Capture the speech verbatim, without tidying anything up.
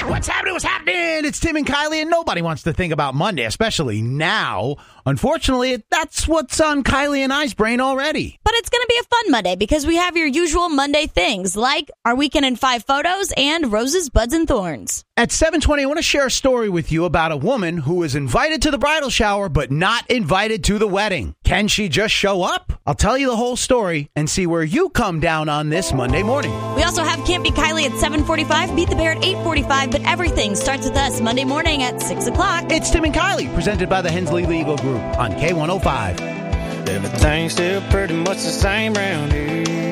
What's happening? What's happening? It's Tim and Kylie, and nobody wants to think about Monday, especially now. Unfortunately, that's what's on Kylie and I's brain already. But it's going to be a fun Monday because we have your usual Monday things like our weekend in five photos and roses, buds, and thorns. At seven twenty, I want to share a story with you about a woman who was invited to the bridal shower but not invited to the wedding. Can she just show up? I'll tell you the whole story and see where you come down on this Monday morning. We also have Can't Be Kylie at seven forty-five, Beat the Bear at eight forty-five, but everything starts with us Monday morning at six o'clock. It's Tim and Kylie, presented by the Hensley Legal Group on K one oh five. Everything's still pretty much the same round here.